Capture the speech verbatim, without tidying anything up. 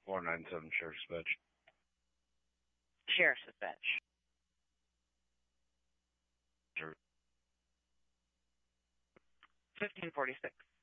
four nine seven Sheriff's Dispatch. Sheriff's Dispatch. Sure. fifteen forty-six.